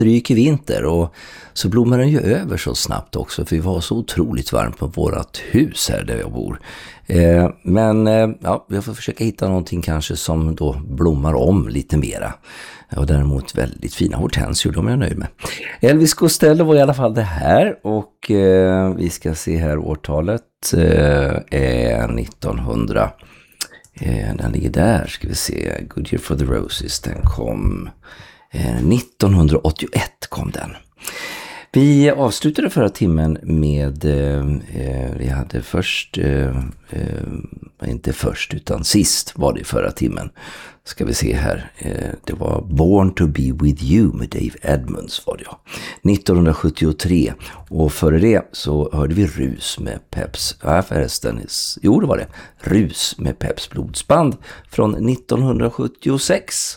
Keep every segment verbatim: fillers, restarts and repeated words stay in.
stryk i vinter och så blommar den ju över så snabbt också, för vi var så otroligt varmt på vårat hus här där jag bor. Eh, men eh, ja, jag får försöka hitta någonting kanske som då blommar om lite mera. Och däremot väldigt fina hortensior, de är jag nöjd med. Elvis Costello var i alla fall det här, och eh, vi ska se här årtalet eh, är nittonhundra. Eh, den ligger där, ska vi se. Good Year for the Roses, den kom eh, nittonhundraåttioett kom den. Vi avslutade förra timmen med, eh, vi hade först, eh, eh, inte först utan sist var det förra timmen. Ska vi se här, eh, det var Born to be with you med Dave Edmunds var det ja. nittonhundrasjuttiotre, och före det så hörde vi Rus med Peps, ja förresten, jo det var det, Rus med Peps blodsband från nittonhundrasjuttiosex.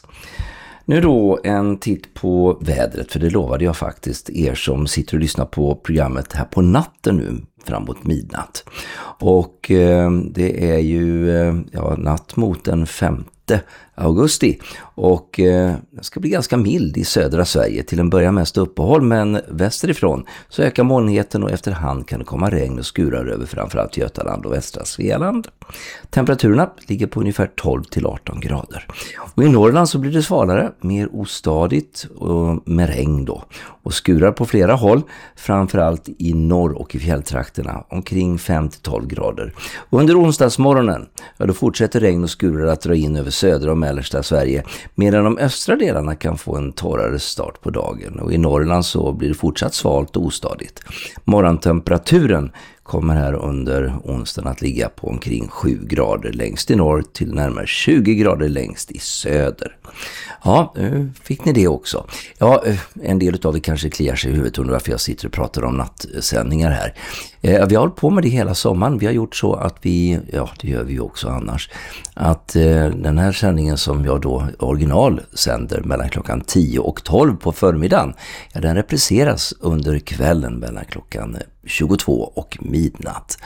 Nu då en titt på vädret, för det lovade jag faktiskt er som sitter och lyssnar på programmet här på natten nu framåt midnatt. Och eh, det är ju eh, ja, natt mot den femte augusti, och eh, det ska bli ganska mild i södra Sverige. Till en början mest uppehåll, men västerifrån så ökar molnigheten och efterhand kan det komma regn och skurar över framförallt Götaland och västra Svealand. Temperaturerna ligger på ungefär tolv till arton grader. Och i Norrland så blir det svalare, mer ostadigt och med regn då. Och skurar på flera håll, framförallt i norr och i fjälltrakterna, omkring fem till tolv grader. Och under onsdagsmorgonen, ja, då fortsätter regn och skurar att dra in över södra och mellersta Sverige, medan de östra delarna kan få en torrare start på dagen. Och i Norrland så blir det fortsatt svalt och ostadigt. Morgontemperaturen kommer här under onsdagen att ligga på omkring sju grader längst i norr till närmare tjugo grader längst i söder. Ja, fick ni det också. Ja, en del av det kanske kliar sig i huvudet under varför jag sitter och pratar om nattsändningar här. Vi har hållit på med det hela sommaren. Vi har gjort så att vi, ja det gör vi ju också annars, att den här sändningen som jag då original sänder mellan klockan tio och tolv på förmiddagen, ja den repriseras under kvällen mellan klockan tjugotvå och midnatt.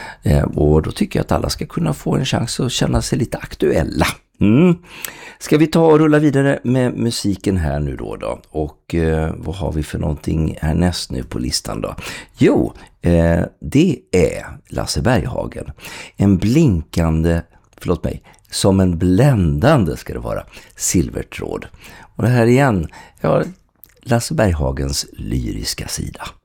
Och då tycker jag att alla ska kunna få en chans att känna sig lite aktuella. Mm. Ska vi ta och rulla vidare med musiken här nu då då? Och eh, vad har vi för någonting härnäst nu på listan då? Jo, eh, det är Lasse Berghagen. En blinkande, förlåt mig, som en bländande ska det vara, silvertråd. Och det här igen, ja, Lasse Berghagens lyriska sida.